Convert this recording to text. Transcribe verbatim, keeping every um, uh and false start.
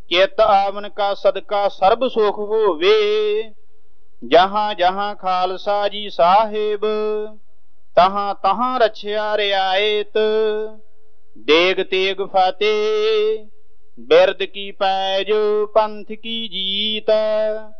चित आवन का सदका सर्ब सुख होवे। जहाँ जहाँ खालसा जी साहिब तहाँ तहाँ रछया रियायत। देग तेग फाते बिरद की पैज पंथ की जीत।